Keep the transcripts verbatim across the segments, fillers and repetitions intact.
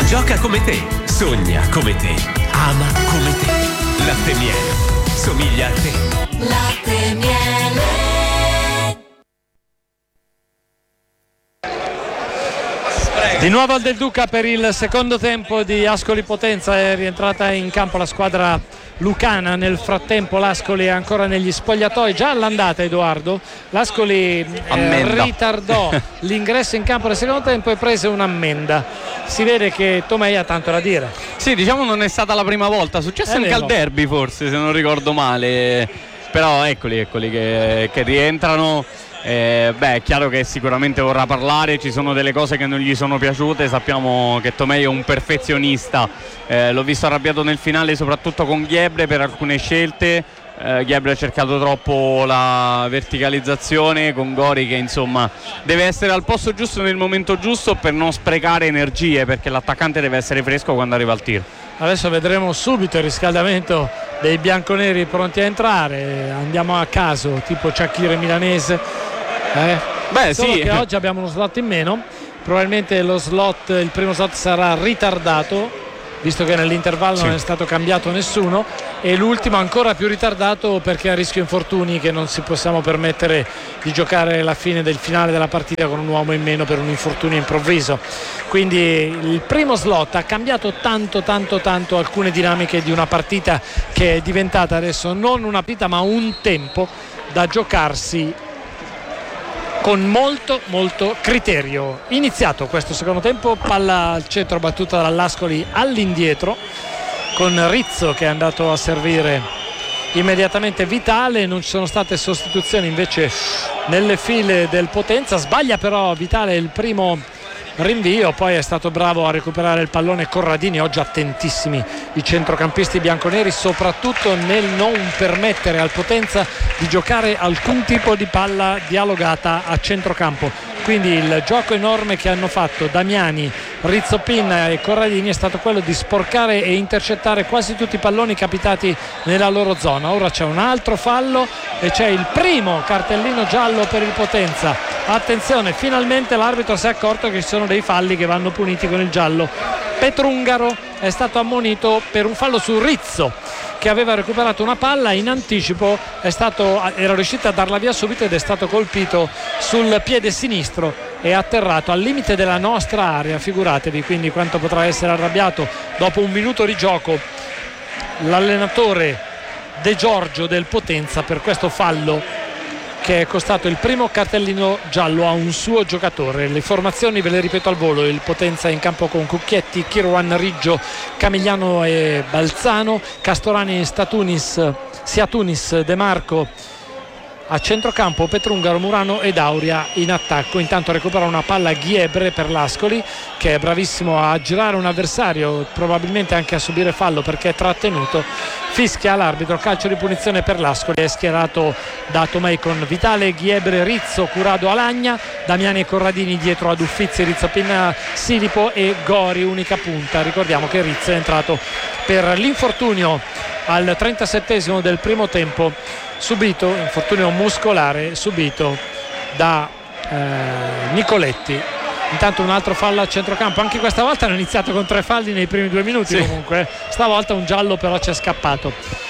Gioca come te, sogna come te, ama come te. Latte Miele, somiglia a te. Latte Miele. Di nuovo al Del Duca per il secondo tempo di Ascoli Potenza. È rientrata in campo la squadra lucana. Nel frattempo l'Ascoli è ancora negli spogliatoi, già all'andata, Edoardo. L'Ascoli eh, ritardò l'ingresso in campo nel secondo tempo e prese un'ammenda. Si vede che Tomei ha tanto da dire. Sì, diciamo non è stata la prima volta, successo anche al derby forse, se non ricordo male, però eccoli, eccoli che, che rientrano. Eh, beh, è chiaro che sicuramente vorrà parlare, ci sono delle cose che non gli sono piaciute, sappiamo che Tomei è un perfezionista, eh, l'ho visto arrabbiato nel finale soprattutto con Ghiebre per alcune scelte. eh, Ghiebre ha cercato troppo la verticalizzazione con Gori, che insomma deve essere al posto giusto nel momento giusto per non sprecare energie, perché l'attaccante deve essere fresco quando arriva al tiro. Adesso vedremo subito il riscaldamento dei bianconeri pronti a entrare. Andiamo a caso, tipo Ciacchire Milanese. Eh? Beh, Solo sì. che oggi abbiamo uno slot in meno. Probabilmente lo slot, il primo slot sarà ritardato, visto che nell'intervallo sì. non è stato cambiato nessuno, e l'ultimo ancora più ritardato perché a rischio infortuni, che non si possiamo permettere di giocare la fine del finale della partita con un uomo in meno per un infortunio improvviso. Quindi il primo slot ha cambiato tanto tanto tanto alcune dinamiche di una partita che è diventata adesso non una partita ma un tempo da giocarsi con molto molto criterio. Iniziato questo secondo tempo, palla al centro battuta dall'Ascoli all'indietro con Rizzo che è andato a servire immediatamente Vitale. Non ci sono state sostituzioni invece nelle file del Potenza. Sbaglia però Vitale il primo rinvio, poi è stato bravo a recuperare il pallone Corradini. Oggi attentissimi i centrocampisti bianconeri, soprattutto nel non permettere al Potenza di giocare alcun tipo di palla dialogata a centrocampo. Quindi il gioco enorme che hanno fatto Damiani, Rizzopin e Corradini è stato quello di sporcare e intercettare quasi tutti i palloni capitati nella loro zona. Ora c'è un altro fallo e c'è il primo cartellino giallo per il Potenza. Attenzione, finalmente l'arbitro si è accorto che ci sono dei falli che vanno puniti con il giallo. Petrungaro è stato ammonito per un fallo su Rizzo, che aveva recuperato una palla in anticipo, è stato, era riuscito a darla via subito ed è stato colpito sul piede sinistro e atterrato al limite della nostra area. Figuratevi quindi quanto potrà essere arrabbiato dopo un minuto di gioco l'allenatore De Giorgio del Potenza per questo fallo che è costato il primo cartellino giallo a un suo giocatore. Le formazioni ve le ripeto al volo: il Potenza in campo con Cucchietti, Chiruan, Riggio, Camigliano e Balzano, Castorani, Statunis, Siatunis, De Marco a centrocampo, Petrungaro, Murano ed Auria in attacco. Intanto recupera una palla Ghiebre per l'Ascoli, che è bravissimo a girare un avversario, probabilmente anche a subire fallo perché è trattenuto. Fischia l'arbitro, calcio di punizione per l'Ascoli. È schierato da Tomei con Vitale, Ghiebre, Rizzo, Curado, Alagna, Damiani e Corradini dietro ad Uffizi, Rizzo, Pinna, Silipo e Gori unica punta. Ricordiamo che Rizzo è entrato per l'infortunio al trentasettesimo del primo tempo, subito, infortunio muscolare subito da eh, Nicoletti. Intanto un altro fallo a centrocampo, anche questa volta hanno iniziato con tre falli nei primi due minuti, sì. Comunque stavolta un giallo però ci è scappato.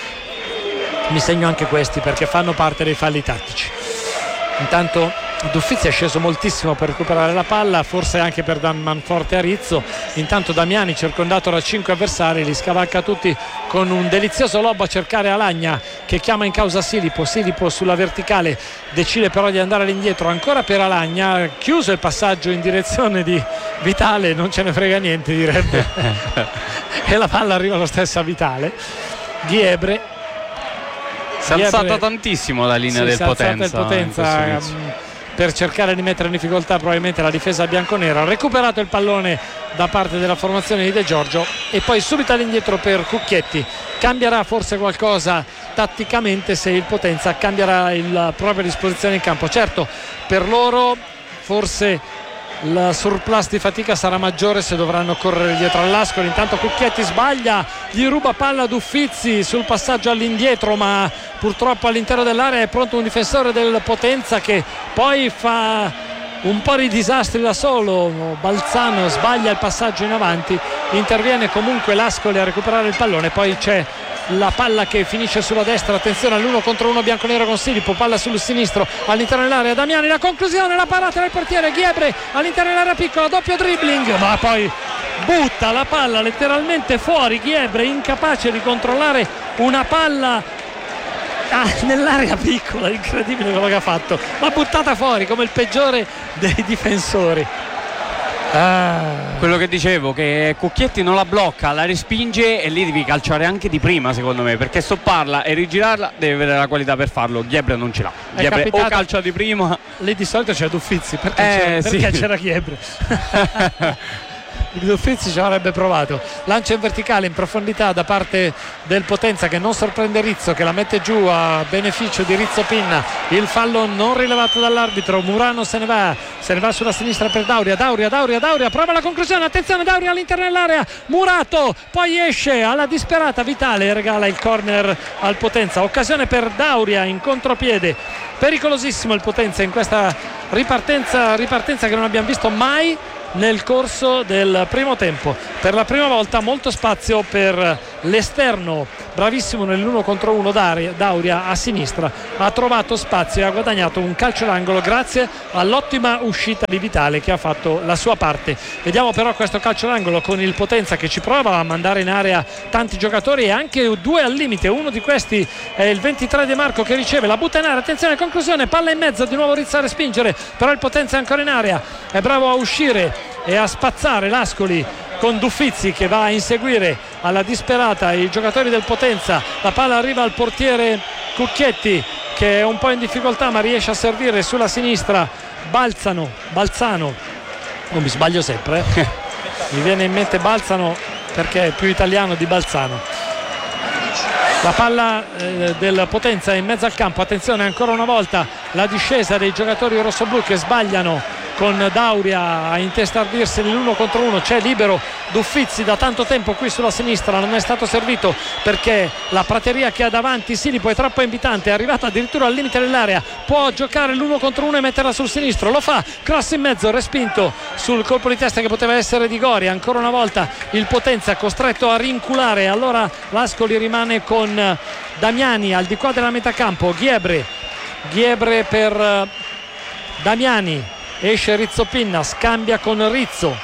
Mi segno anche questi perché fanno parte dei falli tattici. Intanto D'Uffizzi è sceso moltissimo per recuperare la palla, forse anche per dar manforte a Rizzo. Intanto Damiani, circondato da cinque avversari, li scavalca tutti con un delizioso lob a cercare Alagna, che chiama in causa Silipo. Silipo sulla verticale decide però di andare all'indietro, ancora per Alagna, chiuso il passaggio in direzione di Vitale, non ce ne frega niente direbbe e la palla arriva lo stesso a Vitale. Ghiebre si è alzata tantissimo la linea sì, del Potenza, il Potenza per cercare di mettere in difficoltà probabilmente la difesa bianconera. Ha recuperato il pallone da parte della formazione di De Giorgio e poi subito all'indietro per Cucchietti. Cambierà forse qualcosa tatticamente se il Potenza cambierà la propria disposizione in campo. Certo, per loro forse il surplus di fatica sarà maggiore se dovranno correre dietro all'Ascoli. Intanto Cucchietti sbaglia, gli ruba palla ad Uffizi sul passaggio all'indietro, ma purtroppo all'interno dell'area è pronto un difensore del Potenza che poi fa un po' di disastri da solo. Balzano sbaglia il passaggio in avanti interviene comunque l'Ascoli a recuperare il pallone, poi c'è la palla che finisce sulla destra, attenzione all'uno contro uno bianconero con Silipo, palla sul sinistro all'interno dell'area, Damiani, la conclusione, la parata del portiere Ghiebre all'interno dell'area piccola, doppio dribbling, ma poi butta la palla letteralmente fuori Ghiebre, incapace di controllare una palla ah, nell'area piccola, incredibile quello che ha fatto, ma buttata fuori come il peggiore dei difensori. Ah. Quello che dicevo, che Cucchietti non la blocca, la respinge e lì devi calciare anche di prima, secondo me, perché stopparla e rigirarla deve avere la qualità per farlo. Ghiebre non ce l'ha. Ghiebre o calcia di prima. Lì di solito c'è D'Uffizzi perché, eh, c'era, sì. perché c'era Ghiebre. D'Uffizzi ci avrebbe provato, lancio in verticale in profondità da parte del Potenza che non sorprende Rizzo, che la mette giù a beneficio di Rizzo Pinna, il fallo non rilevato dall'arbitro. Murano se ne va, se ne va sulla sinistra per Dauria, Dauria, Dauria, Dauria, prova la conclusione, attenzione Dauria all'interno dell'area, Murato, poi esce alla disperata, Vitale regala il corner al Potenza, occasione per Dauria in contropiede, pericolosissimo il Potenza in questa ripartenza, ripartenza che non abbiamo visto mai nel corso del primo tempo. Per la prima volta molto spazio per l'esterno, bravissimo nell'uno contro uno Dauria a sinistra, ha trovato spazio e ha guadagnato un calcio d'angolo grazie all'ottima uscita di Vitale che ha fatto la sua parte. Vediamo però questo calcio d'angolo con il Potenza che ci prova a mandare in area tanti giocatori e anche due al limite, uno di questi è il ventitré De Marco che riceve, la butta in area, attenzione conclusione, palla in mezzo, di nuovo Rizzo a respingere, però il Potenza è ancora in area, è bravo a uscire e a spazzare l'Ascoli con D'Uffizzi che va a inseguire alla disperata i giocatori del Potenza, la palla arriva al portiere Cucchietti che è un po' in difficoltà ma riesce a servire sulla sinistra Balzano, Balzano, non mi sbaglio sempre eh? mi viene in mente Balzano perché è più italiano di Balzano. La palla eh, del Potenza è in mezzo al campo, attenzione ancora una volta la discesa dei giocatori rossoblù che sbagliano con Dauria a intestardirsi nell'uno contro uno, c'è libero D'Uffizzi da tanto tempo qui sulla sinistra, non è stato servito perché la prateria che ha davanti Silipo è troppo invitante, è arrivato addirittura al limite dell'area, può giocare l'uno contro uno e metterla sul sinistro, lo fa, cross in mezzo, respinto sul colpo di testa che poteva essere di Gori, ancora una volta il Potenza costretto a rinculare, allora l'Ascoli rimane con Damiani al di qua della metà campo, Ghiebre Ghiebre per Damiani, esce Rizzo Pinna, scambia con Rizzo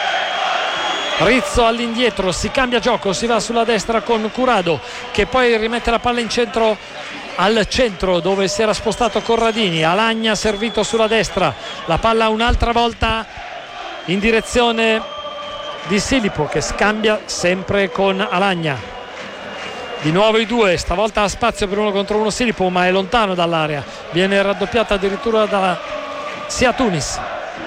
Rizzo all'indietro, si cambia gioco, si va sulla destra con Curado che poi rimette la palla in centro al centro dove si era spostato Corradini, Alagna servito sulla destra, la palla un'altra volta in direzione di Silipo che scambia sempre con Alagna, di nuovo i due, stavolta ha spazio per uno contro uno Silipo ma è lontano dall'area, viene raddoppiata addirittura da sia Tunis,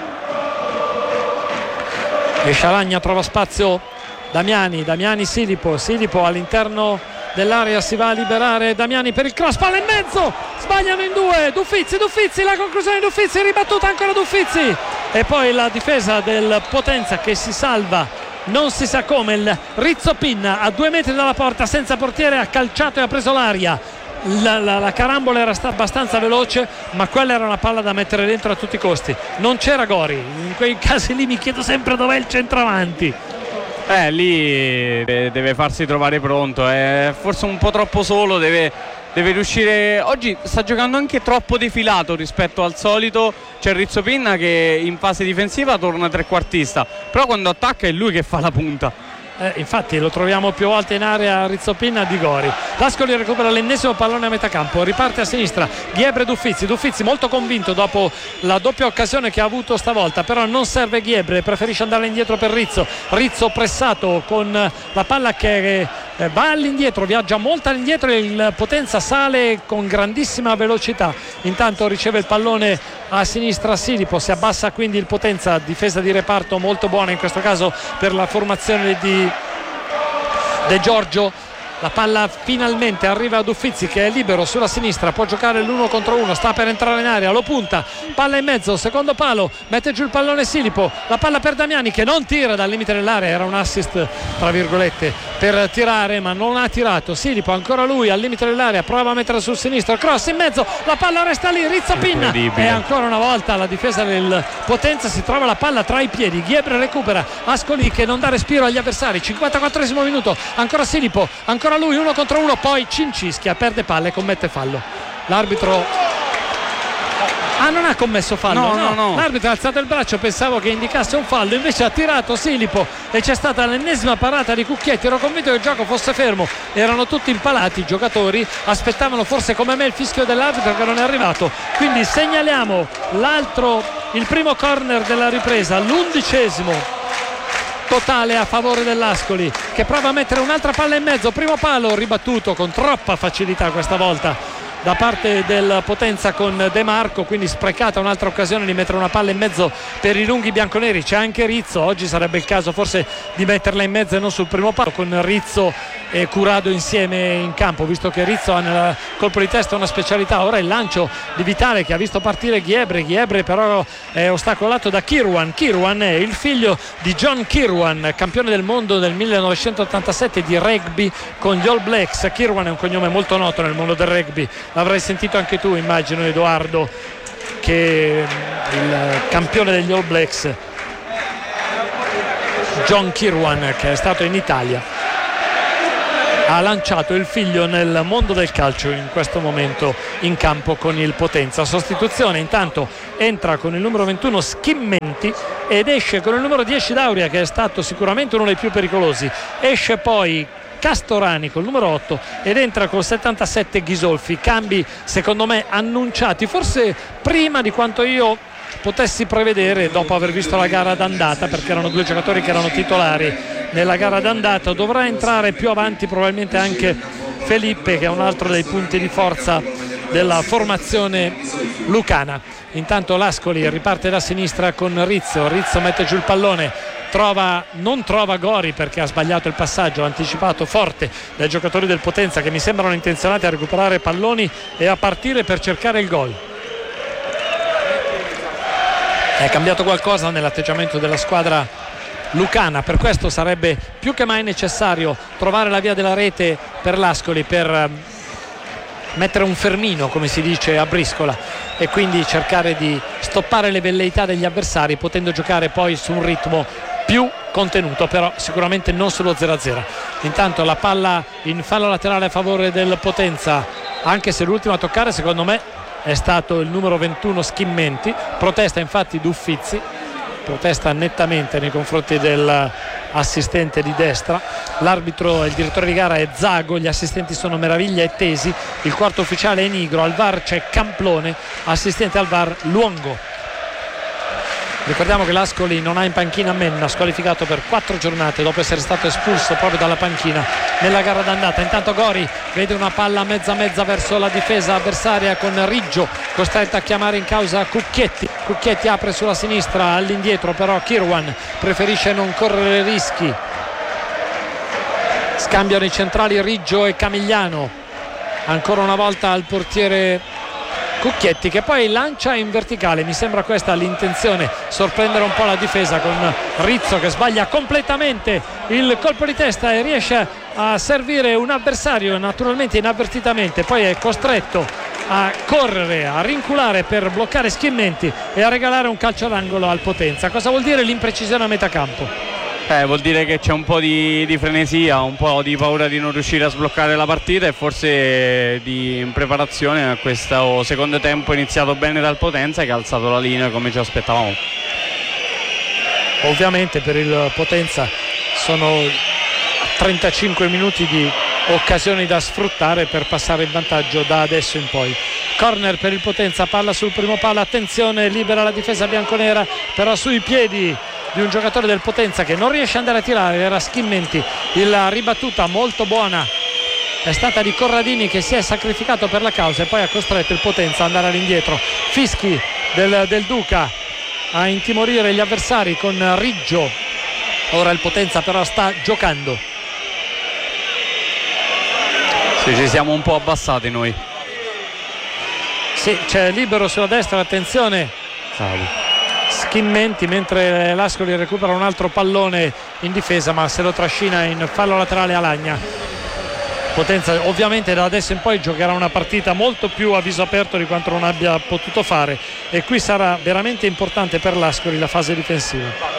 e Scialagna trova spazio Damiani, Damiani Silipo, Silipo all'interno dell'area si va a liberare Damiani per il cross, palla in mezzo, sbagliano in due, D'Uffizzi, D'Uffizzi, la conclusione di D'Uffizzi, ribattuta ancora D'Uffizzi e poi la difesa del Potenza che si salva, non si sa come, il Rizzo Pinna a due metri dalla porta senza portiere ha calciato e ha preso l'aria. La, la, la carambola era stata abbastanza veloce ma quella era una palla da mettere dentro a tutti i costi, non c'era Gori, in quei casi lì mi chiedo sempre dov'è il centravanti. Eh lì deve farsi trovare pronto, è forse un po' troppo solo, deve, deve riuscire, oggi sta giocando anche troppo defilato rispetto al solito, c'è Rizzo Pinna che in fase difensiva torna trequartista però quando attacca è lui che fa la punta. Eh, infatti lo troviamo più volte in area Rizzo Pinna di Gori. L'Ascoli recupera l'ennesimo pallone a metà campo, riparte a sinistra Ghiebre D'Uffizzi, D'Uffizzi molto convinto dopo la doppia occasione che ha avuto stavolta, però non serve Ghiebre, preferisce andare indietro per Rizzo, Rizzo pressato con la palla che eh, va all'indietro, viaggia molto all'indietro e il Potenza sale con grandissima velocità, intanto riceve il pallone a sinistra Silipo, si abbassa quindi il Potenza, difesa di reparto molto buona in questo caso per la formazione di De Giorgio, la palla finalmente arriva ad Uffizzi che è libero sulla sinistra, può giocare l'uno contro uno, sta per entrare in area, lo punta, palla in mezzo, secondo palo, mette giù il pallone Silipo, la palla per Damiani che non tira dal limite dell'area, era un assist tra virgolette per tirare ma non ha tirato. Silipo ancora lui al limite dell'area, prova a mettere sul sinistro, cross in mezzo, la palla resta lì, Rizzo Pinna e ancora una volta la difesa del Potenza si trova la palla tra i piedi, Ghiebre recupera, Ascoli che non dà respiro agli avversari, cinquantaquattresimo minuto, ancora Silipo, ancora lui uno contro uno, poi Cincischia perde palla e commette fallo. L'arbitro ah non ha commesso fallo, no, no, no, no. L'arbitro ha alzato il braccio, pensavo che indicasse un fallo, invece ha tirato Silipo e c'è stata l'ennesima parata di Cucchietti. Ero convinto che il gioco fosse fermo, erano tutti impalati i giocatori, aspettavano forse come me il fischio dell'arbitro che non è arrivato, quindi segnaliamo l'altro, il primo corner della ripresa, l'undicesimo totale a favore dell'Ascoli che prova a mettere un'altra palla in mezzo, primo palo ribattuto con troppa facilità questa volta da parte del Potenza con De Marco, quindi sprecata un'altra occasione di mettere una palla in mezzo per i lunghi bianconeri. C'è anche Rizzo, oggi sarebbe il caso forse di metterla in mezzo e non sul primo palo, con Rizzo e Curado insieme in campo, visto che Rizzo ha nel colpo di testa una specialità. Ora il lancio di Vitale che ha visto partire Ghiebre, Ghiebre però è ostacolato da Kirwan. Kirwan è il figlio di John Kirwan, campione del mondo del millenovecentottantasette di rugby con gli All Blacks. Kirwan è un cognome molto noto nel mondo del rugby, l'avrai sentito anche tu immagino Edoardo, che il campione degli All Blacks John Kirwan, che è stato in Italia, ha lanciato il figlio nel mondo del calcio in questo momento in campo con il Potenza. Sostituzione, intanto entra con il numero ventuno Schimmenti ed esce con il numero dieci Dauria, che è stato sicuramente uno dei più pericolosi. Esce poi Castorani col numero otto ed entra col settantasette Ghisolfi. Cambi secondo me annunciati forse prima di quanto io potessi prevedere dopo aver visto la gara d'andata, perché erano due giocatori che erano titolari nella gara d'andata. Dovrà entrare più avanti probabilmente anche Felipe, che è un altro dei punti di forza della formazione lucana. Intanto l'Ascoli riparte da sinistra con Rizzo, Rizzo mette giù il pallone, trova, non trova Gori perché ha sbagliato il passaggio, anticipato forte dai giocatori del Potenza che mi sembrano intenzionati a recuperare palloni e a partire per cercare il gol. È cambiato qualcosa nell'atteggiamento della squadra lucana, per questo sarebbe più che mai necessario trovare la via della rete per l'Ascoli, per mettere un fermino come si dice a briscola e quindi cercare di stoppare le velleità degli avversari, potendo giocare poi su un ritmo più contenuto, però sicuramente non sullo zero a zero. Intanto la palla in fallo laterale a favore del Potenza, anche se l'ultimo a toccare secondo me è stato il numero ventuno Schimmenti. Protesta infatti D'Uffizzi, protesta nettamente nei confronti dell'assistente di destra. L'arbitro e il direttore di gara è Zago, gli assistenti sono Meraviglia e Tesi, il quarto ufficiale è Nigro, al V A R c'è Camplone, assistente al V A R Luongo. Ricordiamo che l'Ascoli non ha in panchina Menna, squalificato per quattro giornate dopo essere stato espulso proprio dalla panchina nella gara d'andata. Intanto Gori vede una palla mezza mezza verso la difesa avversaria con Riggio costretto a chiamare in causa Cucchietti. Cucchietti apre sulla sinistra, all'indietro però Kirwan preferisce non correre rischi. Scambiano i centrali Riggio e Camigliano, ancora una volta al portiere Cucchietti che poi lancia in verticale. Mi sembra questa l'intenzione, sorprendere un po' la difesa, con Rizzo che sbaglia completamente il colpo di testa e riesce a servire un avversario naturalmente inavvertitamente, poi è costretto a correre, a rinculare per bloccare Schimmenti e a regalare un calcio d'angolo al Potenza. Cosa vuol dire l'imprecisione a metà campo? Eh, vuol dire che c'è un po' di, di frenesia, un po' di paura di non riuscire a sbloccare la partita e forse di in preparazione a questo secondo tempo iniziato bene dal Potenza, che ha alzato la linea come ci aspettavamo. Ovviamente per il Potenza sono trentacinque minuti di occasioni da sfruttare per passare in vantaggio da adesso in poi. Corner per il Potenza, palla sul primo palo, attenzione, libera la difesa bianconera però sui piedi di un giocatore del Potenza che non riesce ad andare a tirare, era Schimmenti. La ribattuta molto buona è stata di Corradini, che si è sacrificato per la causa e poi ha costretto il Potenza ad andare all'indietro. Fischi del, del Duca a intimorire gli avversari con Riggio. Ora il Potenza però sta giocando. Sì, ci siamo un po' abbassati noi. Sì, c'è libero sulla destra, attenzione Schimmenti, mentre l'Ascoli recupera un altro pallone in difesa, ma se lo trascina in fallo laterale Alagna. Potenza ovviamente da adesso in poi giocherà una partita molto più a viso aperto di quanto non abbia potuto fare, e qui sarà veramente importante per l'Ascoli la fase difensiva.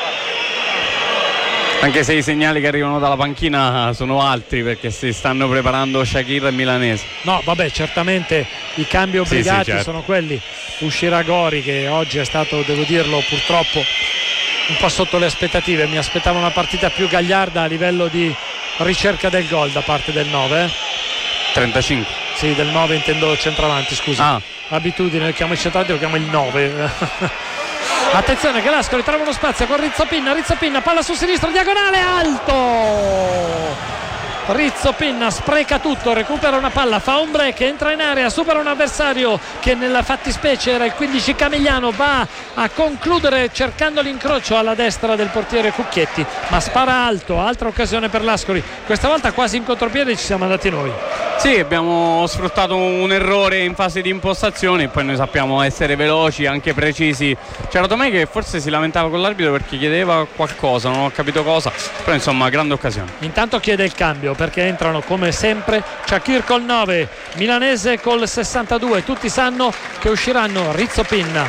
Anche se i segnali che arrivano dalla panchina sono altri, perché si stanno preparando Shakir e Milanese. No, vabbè, certamente i cambi obbligati sì, sì, certo. sono quelli. Uscirà Gori, che oggi è stato, devo dirlo, purtroppo un po' sotto le aspettative. Mi aspettavo una partita più gagliarda a livello di ricerca del gol da parte del nove. Eh? trentacinque. Sì, del nove intendo centravanti, scusa. Ah. Abitudine, lo chiamo il centravanti, lo chiamo il nove. Attenzione che l'Ascoli trova uno spazio con Rizzopinna, Rizzopinna, palla su sinistro, diagonale, alto! Rizzopinna spreca tutto, recupera una palla, fa un break, entra in area, supera un avversario che nella fattispecie era il quindici Camigliano, va a concludere cercando l'incrocio alla destra del portiere Cucchietti, ma spara alto. Altra occasione per l'Ascoli, questa volta quasi in contropiede ci siamo andati noi. Sì, abbiamo sfruttato un errore in fase di impostazione, poi noi sappiamo essere veloci, anche precisi. C'era Tomei che forse si lamentava con l'arbitro perché chiedeva qualcosa, non ho capito cosa, però insomma grande occasione. Intanto chiede il cambio, perché entrano come sempre Shakir col nove, Milanese col sessantadue. Tutti sanno che usciranno Rizzopinna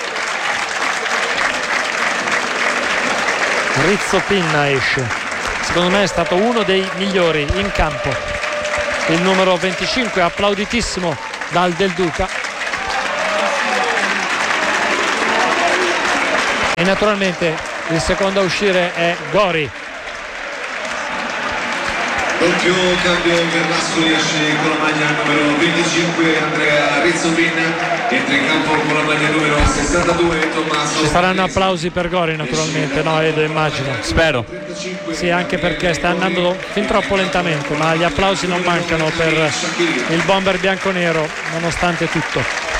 Rizzopinna esce, secondo me è stato uno dei migliori in campo, il numero venticinque, applauditissimo dal Del Duca. E naturalmente il secondo a uscire è Gori. Doppio cambio per l'Ascoli, esce con la maglia numero venticinque Andrea Rizzopinna, entra in campo con la maglia numero sessantadue Tommaso. Ci saranno applausi per Gori naturalmente, no Edo, immagino. Spero. Sì, anche perché sta andando fin troppo lentamente, ma gli applausi non mancano per il bomber bianconero nonostante tutto.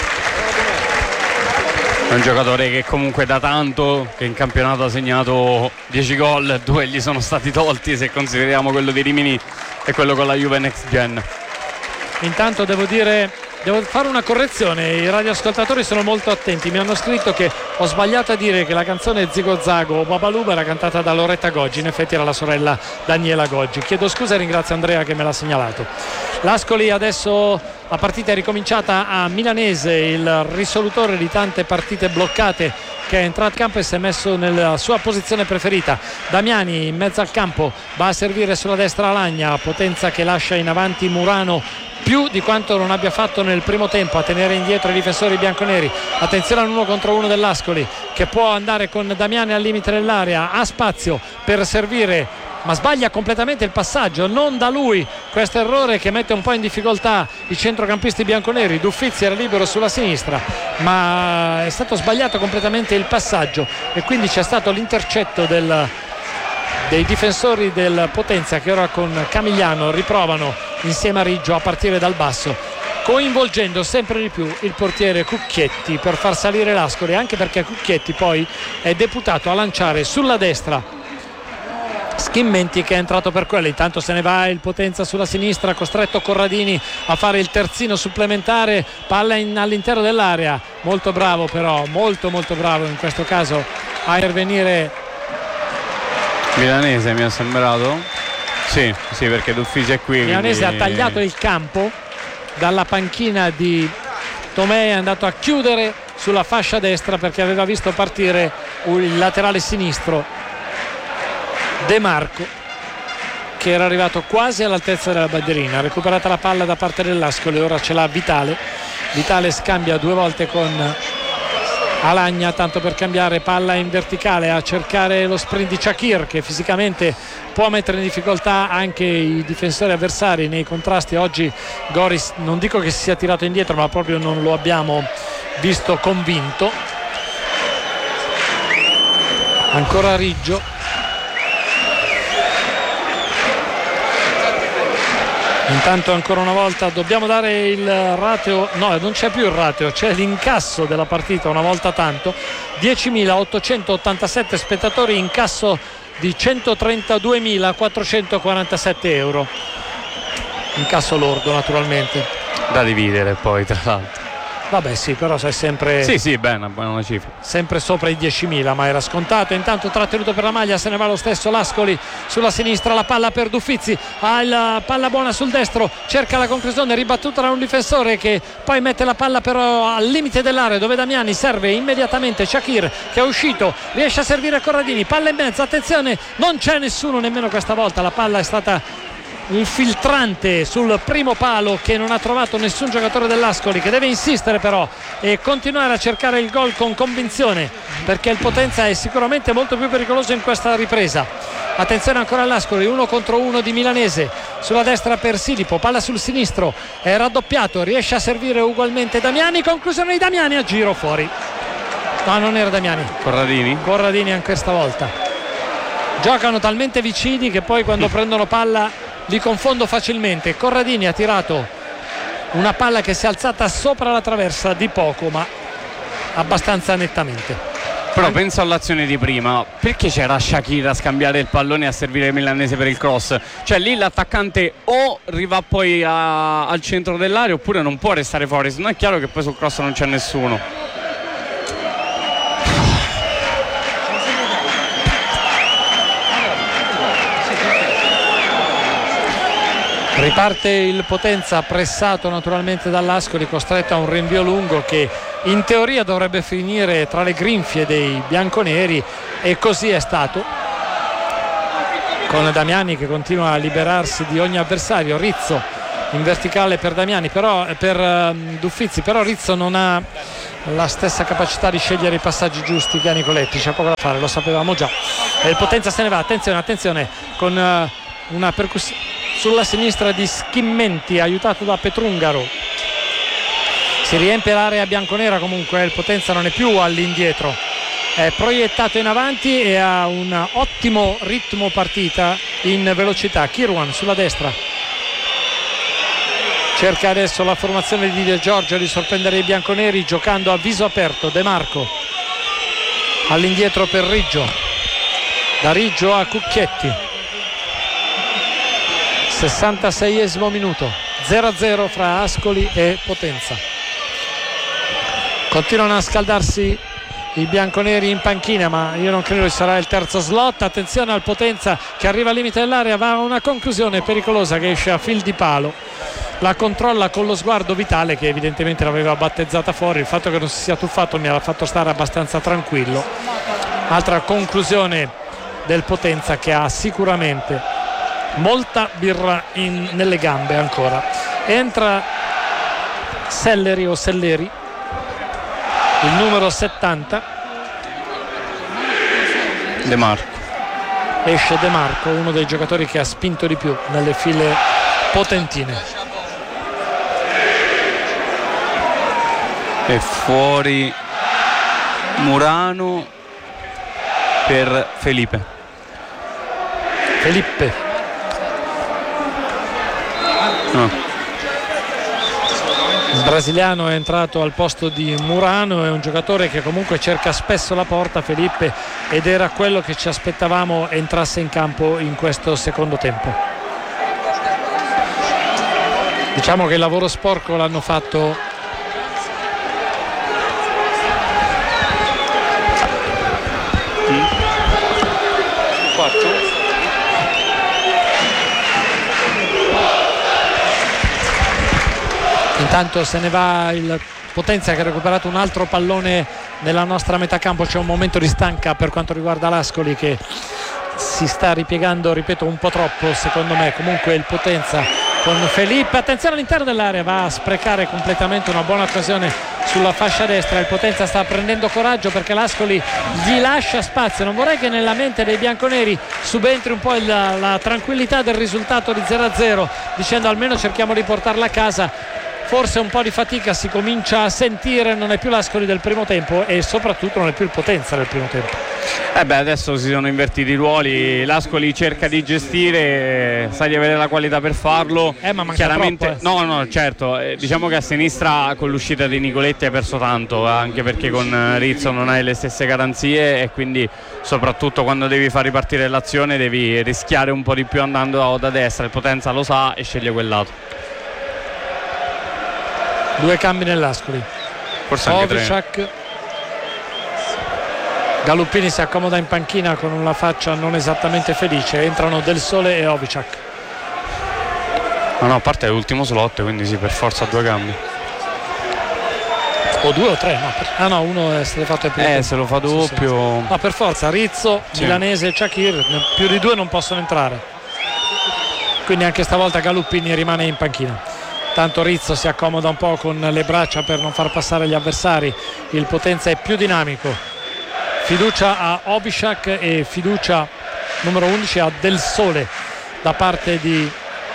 È un giocatore che comunque da tanto, che in campionato ha segnato dieci gol, due gli sono stati tolti se consideriamo quello di Rimini e quello con la Juve Next Gen. Intanto devo dire, devo fare una correzione, i radioascoltatori sono molto attenti, mi hanno scritto che ho sbagliato a dire che la canzone Zigo Zago o Babaluba era cantata da Loretta Goggi, in effetti era la sorella Daniela Goggi. Chiedo scusa e ringrazio Andrea che me l'ha segnalato. L'Ascoli adesso, la partita è ricominciata a Milanese, il risolutore di tante partite bloccate che è entrato in campo e si è messo nella sua posizione preferita. Damiani in mezzo al campo, va a servire sulla destra Alagna, Potenza che lascia in avanti Murano più di quanto non abbia fatto nel primo tempo a tenere indietro i difensori bianconeri. Attenzione all'uno contro uno dell'Ascoli che può andare con Damiani al limite dell'area, ha spazio per servire ma sbaglia completamente il passaggio, non da lui questo errore che mette un po' in difficoltà i centrocampisti bianconeri. Duffizi era libero sulla sinistra ma è stato sbagliato completamente il passaggio e quindi c'è stato l'intercetto del, dei difensori del Potenza che ora con Camigliano riprovano insieme a Riggio a partire dal basso, coinvolgendo sempre di più il portiere Cucchietti per far salire l'Ascoli, anche perché Cucchietti poi è deputato a lanciare sulla destra Schimmenti che è entrato per quello. Intanto se ne va il Potenza sulla sinistra, costretto Corradini a fare il terzino supplementare, palla in, all'interno dell'area, molto bravo però, molto molto bravo in questo caso a intervenire Milanese, mi è sembrato. Sì, sì, perché Duffici è qui. Milanese quindi... ha tagliato il campo dalla panchina di Tomei, è andato a chiudere sulla fascia destra perché aveva visto partire il laterale sinistro De Marco che era arrivato quasi all'altezza della bandierina. Ha recuperata la palla da parte dell'Ascoli, ora ce l'ha Vitale. Vitale scambia due volte con Alagna, tanto per cambiare, palla in verticale a cercare lo sprint di Shakir che fisicamente può mettere in difficoltà anche i difensori avversari nei contrasti. Oggi Goris non dico che si sia tirato indietro, ma proprio non lo abbiamo visto convinto. Ancora Riggio, intanto ancora una volta dobbiamo dare il rateo, no non c'è più il rateo, c'è l'incasso della partita una volta tanto, diecimilaottocentottantasette spettatori, incasso di centotrentaduemilaquattrocentoquarantasette euro. incasso lordo naturalmente. Da dividere poi tra l'altro. Vabbè sì, però sei sempre Sì sì, beh, una buona cifra. sempre sopra i diecimila, ma era scontato. Intanto trattenuto per la maglia, se ne va lo stesso Lascoli sulla sinistra, la palla per Duffizi, ha la palla buona sul destro, cerca la conclusione, ribattuta da un difensore che poi mette la palla però al limite dell'area dove Damiani serve immediatamente Shakir che è uscito, riesce a servire Corradini, palla in mezzo, attenzione, non c'è nessuno nemmeno questa volta, la palla è stata un filtrante sul primo palo che non ha trovato nessun giocatore dell'Ascoli, che deve insistere però e continuare a cercare il gol con convinzione, perché il Potenza è sicuramente molto più pericoloso in questa ripresa. Attenzione ancora all'Ascoli, uno contro uno di Milanese, sulla destra per Silipo, palla sul sinistro, è raddoppiato, riesce a servire ugualmente Damiani, conclusione di Damiani, a giro fuori. No, non era Damiani, Corradini? Corradini anche questa volta. Giocano talmente vicini che poi quando prendono palla li confondo facilmente. Corradini ha tirato una palla che si è alzata sopra la traversa di poco, ma abbastanza nettamente. Però penso all'azione di prima, perché c'era Shakir a scambiare il pallone e a servire il milanese per il cross? Cioè lì l'attaccante o arriva poi a, al centro dell'area oppure non può restare fuori, se no è chiaro che poi sul cross non c'è nessuno. Riparte il Potenza, pressato naturalmente dall'Ascoli, costretto a un rinvio lungo che in teoria dovrebbe finire tra le grinfie dei bianconeri, e così è stato, con Damiani che continua a liberarsi di ogni avversario. Rizzo in verticale per Damiani, però per um, Duffizi, però Rizzo non ha la stessa capacità di scegliere i passaggi giusti che ha Nicoletti, c'è poco da fare, lo sapevamo già. E il Potenza se ne va, attenzione, attenzione, con uh, una percussione sulla sinistra di Schimmenti, aiutato da Petrungaro. Si riempie l'area bianconera, comunque il Potenza non è più all'indietro, è proiettato in avanti e ha un ottimo ritmo partita in velocità. Kirwan sulla destra, cerca adesso la formazione di De Giorgio di sorprendere i bianconeri giocando a viso aperto. De Marco all'indietro per Riggio, da Riggio a Cucchietti. sessantaseiesimo minuto, zero a zero fra Ascoli e Potenza. Continuano a scaldarsi i bianconeri in panchina, ma io non credo ci sarà il terzo slot. Attenzione al Potenza che arriva al limite dell'area, va a una conclusione pericolosa che esce a fil di palo, la controlla con lo sguardo Vitale, che evidentemente l'aveva battezzata fuori. Il fatto che non si sia tuffato mi ha fatto stare abbastanza tranquillo. Altra conclusione del Potenza che ha sicuramente molta birra in, nelle gambe ancora. Entra Selleri o Selleri, il numero settanta. De Marco. Esce De Marco, uno dei giocatori che ha spinto di più nelle file potentine. E fuori Murano per Felipe. Felipe. No. Il brasiliano è entrato al posto di Murano, è un giocatore che comunque cerca spesso la porta, Felipe, ed era quello che ci aspettavamo entrasse in campo in questo secondo tempo. Diciamo che il lavoro sporco l'hanno fatto quattro. Intanto se ne va il Potenza che ha recuperato un altro pallone nella nostra metà campo. C'è un momento di stanca per quanto riguarda l'Ascoli, che si sta ripiegando, ripeto, un po' troppo secondo me. Comunque il Potenza con Felipe, attenzione all'interno dell'area, va a sprecare completamente una buona occasione sulla fascia destra. Il Potenza sta prendendo coraggio perché l'Ascoli gli lascia spazio. Non vorrei che nella mente dei bianconeri subentri un po' la, la tranquillità del risultato di zero a zero, dicendo almeno cerchiamo di portarla a casa. forse un po' di fatica si comincia a sentire, non è più l'Ascoli del primo tempo e soprattutto non è più il Potenza del primo tempo. Eh beh, adesso si sono invertiti i ruoli, l'Ascoli cerca di gestire, sa di avere la qualità per farlo. Eh, ma manca chiaramente troppo, eh. no no certo, eh, diciamo che a sinistra con l'uscita di Nicoletti hai perso tanto, anche perché con Rizzo non hai le stesse garanzie e quindi soprattutto quando devi far ripartire l'azione devi rischiare un po' di più andando da destra. Il Potenza lo sa e sceglie quel lato. Due cambi nell'Ascoli, forse anche Ovichak. tre. Galuppini si accomoda in panchina con una faccia non esattamente felice. Entrano Del Sole e Ovichak. No, no, a parte l'ultimo slot, quindi sì, per forza due cambi. O due o tre, no? Ah no, uno è stato fatto il primo Eh, tempo. se lo fa doppio. Sì, sì. No, per forza, Rizzo, Sì. Milanese e Shakir, più di due non possono entrare. Quindi anche stavolta Galuppini rimane in panchina. Tanto Rizzo si accomoda un po' con le braccia per non far passare gli avversari. Il Potenza è più dinamico. Fiducia a Ovichak e fiducia numero undici a Del Sole da parte di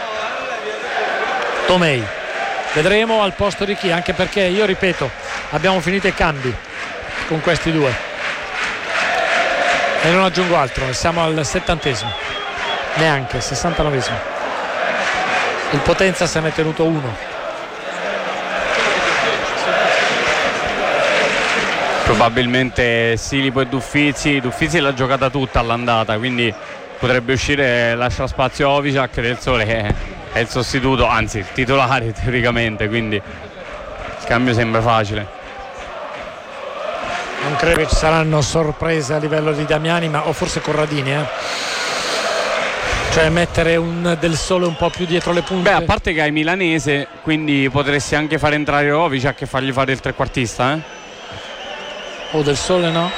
Tomei. Vedremo al posto di chi, anche perché io ripeto, abbiamo finito i cambi con questi due e non aggiungo altro, siamo al settantesimo, neanche sessantanovesimo. Il Potenza se ne è tenuto uno. Probabilmente Silipo e Duffizi. Duffizi l'ha giocata tutta all'andata, quindi potrebbe uscire, lascia spazio a Ovichak. Del Sole che è il sostituto, anzi il titolare teoricamente, quindi il cambio sembra facile. Non credo che ci saranno sorprese a livello di Damiani, ma o forse Corradini, eh? Cioè mettere un Del Sole un po' più dietro le punte. Beh, a parte che hai Milanese, quindi potresti anche fare entrare Ovichak e fargli fare il trequartista, eh? O Del Sole no?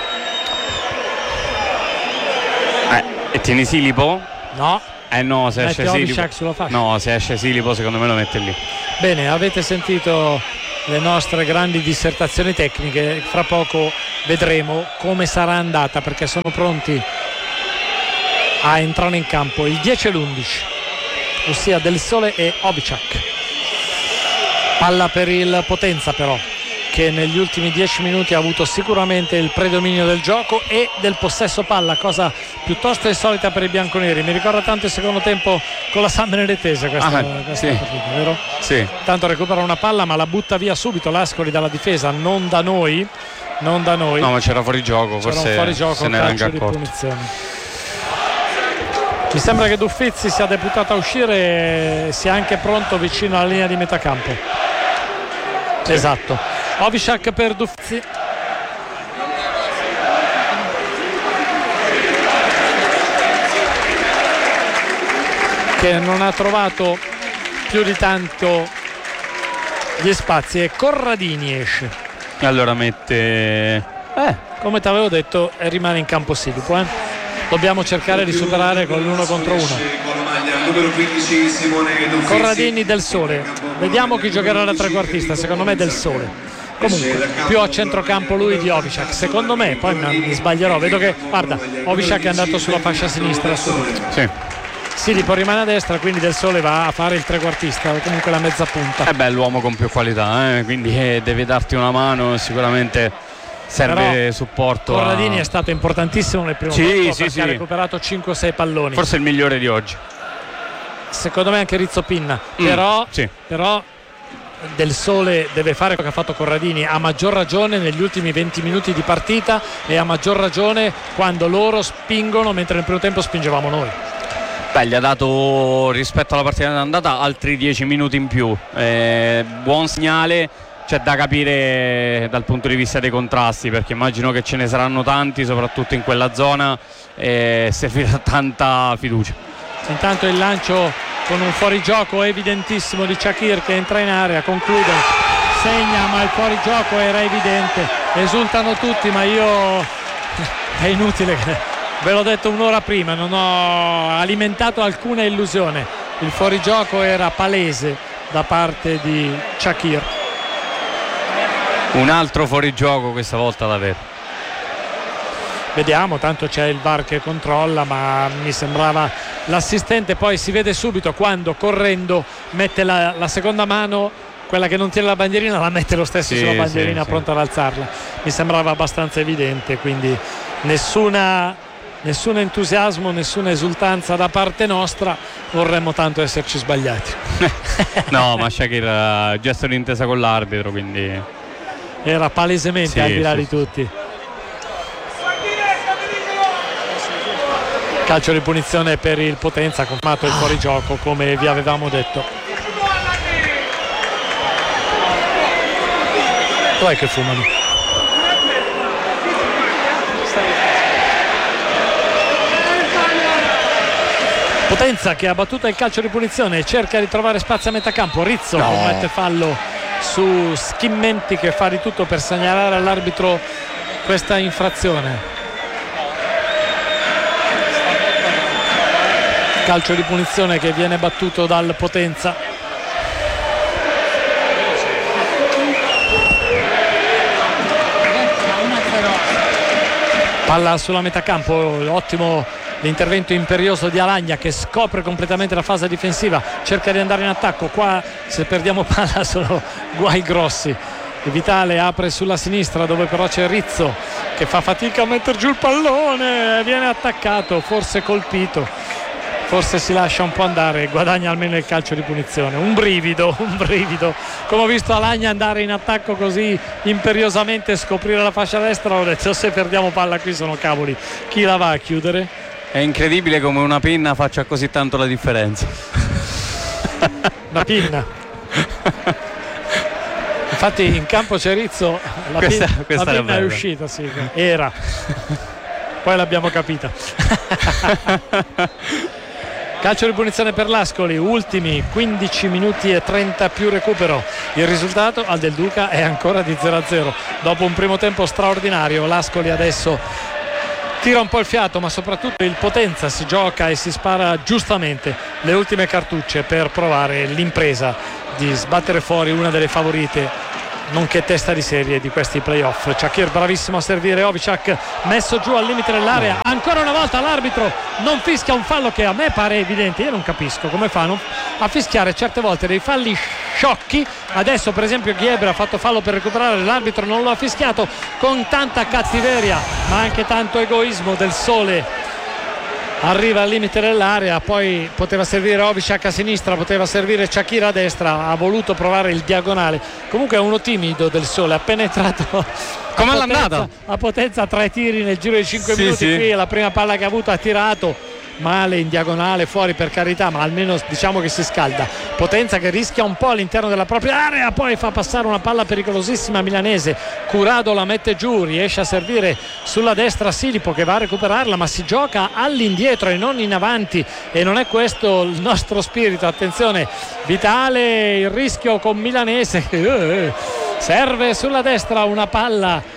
Eh, e tieni Silipo? No. Eh no, se Mette esce Silipo. Ovichak sulla fascia. No, se esce Silipo secondo me lo mette lì. Bene, avete sentito le nostre grandi dissertazioni tecniche. Fra poco vedremo come sarà andata, perché sono pronti a entrare in campo il dieci e l'undici, ossia Del Sole e Ovichak. Palla per il Potenza però, che negli ultimi dieci minuti ha avuto sicuramente il predominio del gioco e del possesso palla, cosa piuttosto insolita per i bianconeri. Mi ricorda tanto il secondo tempo con la San Benedetese questa, Ah, questa sì. partita, vero? Sì. Tanto recupera una palla ma la butta via subito l'Ascoli dalla difesa, non da noi, non da noi. No, ma c'era fuori gioco, C'era forse un fuori gioco, se un ne era anche calcio di accorto. punizione. Mi sembra che Duffizi sia deputato a uscire e sia anche pronto vicino alla linea di metacampo. Sì. Esatto. Ovichak per Duffizi. Che non ha trovato più di tanto gli spazi e Corradini esce. E allora mette... Eh, come ti avevo detto, rimane in campo Silipo, eh. Dobbiamo cercare di superare con l'uno contro uno. Corradini, Del Sole. Vediamo chi giocherà da trequartista. Secondo me Del Sole. Comunque più a centrocampo lui di Ovichak, secondo me. Poi mi sbaglierò. Vedo che, guarda, Ovichak è andato sulla fascia sinistra subito. Sì. Silipo rimane a destra, quindi Del Sole va a fare il trequartista o comunque la mezza punta. Eh beh, l'uomo con più qualità, eh? Quindi eh, deve darti una mano, sicuramente serve Però supporto. Corradini a... è stato importantissimo nel primo sì, tempo, sì, perché sì. ha recuperato cinque sei palloni. Forse il migliore di oggi. Secondo me anche Rizzo Pinna, Mm, però, sì. però Del Sole deve fare quello che ha fatto Corradini, a maggior ragione negli ultimi venti minuti di partita e a maggior ragione quando loro spingono, mentre nel primo tempo spingevamo noi. Beh, gli ha dato rispetto alla partita d'andata altri dieci minuti in più, eh, buon segnale. C'è da capire dal punto di vista dei contrasti, perché immagino che ce ne saranno tanti, soprattutto in quella zona, e servirà tanta fiducia. Intanto il lancio con un fuorigioco evidentissimo di Shakir che entra in area, conclude, segna, ma il fuorigioco era evidente, esultano tutti, ma io è inutile che ve l'ho detto un'ora prima, non ho alimentato alcuna illusione, il fuorigioco era palese da parte di Shakir. Un altro fuorigioco questa volta davvero. Vediamo, tanto c'è il V A R che controlla, ma mi sembrava l'assistente, poi si vede subito quando correndo mette la, la seconda mano quella che non tiene la bandierina la mette lo stesso sì, sulla bandierina sì, pronta sì. ad alzarla. Mi sembrava abbastanza evidente, quindi nessuna, nessun entusiasmo, nessuna esultanza da parte nostra, vorremmo tanto esserci sbagliati. No, ma Shakir gesto di intesa con l'arbitro, quindi era palesemente sì, al di là sì, di tutti. Calcio di punizione per il Potenza, confermato il fuorigioco come vi avevamo detto. Dov'è che fumano? Potenza che ha battuto il calcio di punizione e cerca di trovare spazio a metà campo. Rizzo no. commette fallo su Schimmenti, che fa di tutto per segnalare all'arbitro questa infrazione. Calcio di punizione che viene battuto dal Potenza. Palla sulla metà campo, ottimo l'intervento imperioso di Alagna, che scopre completamente la fase difensiva, cerca di andare in attacco. Qua se perdiamo palla sono guai grossi. Vitale apre sulla sinistra, dove però c'è Rizzo che fa fatica a mettere giù il pallone, viene attaccato, forse colpito, forse si lascia un po' andare, guadagna almeno il calcio di punizione. Un brivido, un brivido. Come ho visto Alagna andare in attacco così imperiosamente, scoprire la fascia destra, ho detto se perdiamo palla qui sono cavoli, chi la va a chiudere? È incredibile come una pinna faccia così tanto la differenza. Una pinna. Infatti in campo c'è Rizzo, la, questa, pin- questa la pinna è bella. uscita, sì, era. Poi l'abbiamo capita. Calcio di punizione per l'Ascoli, ultimi quindici minuti e trenta più recupero. Il risultato al Del Duca è ancora di zero a zero. Dopo un primo tempo straordinario, l'Ascoli adesso tira un po' il fiato, ma soprattutto il Potenza si gioca e si spara giustamente le ultime cartucce per provare l'impresa di sbattere fuori una delle favorite, nonché testa di serie di questi playoff. Shakir bravissimo a servire, Oviciak messo giù al limite dell'area, ancora una volta l'arbitro non fischia un fallo che a me pare evidente. Io non capisco come fanno a fischiare certe volte dei falli sciocchi. Adesso per esempio Ghiebre ha fatto fallo per recuperare, l'arbitro non lo ha fischiato, con tanta cattiveria ma anche tanto egoismo del Sole. Arriva al limite dell'area, poi poteva servire Oviciak a sinistra, poteva servire Shakir a destra, ha voluto provare il diagonale. Comunque è uno timido del Sole, ha penetrato come a l'andata? Potenza, a Potenza tre tiri nel giro di cinque sì, minuti. sì. Qui è la prima palla che ha avuto, ha tirato male in diagonale, fuori per carità, ma almeno diciamo che si scalda. Potenza che rischia un po' all'interno della propria area, poi fa passare una palla pericolosissima milanese. Curado la mette giù, riesce a servire sulla destra Silipo che va a recuperarla, ma si gioca all'indietro e non in avanti, e non è questo il nostro spirito. Attenzione, Vitale, il rischio con Milanese, serve sulla destra una palla.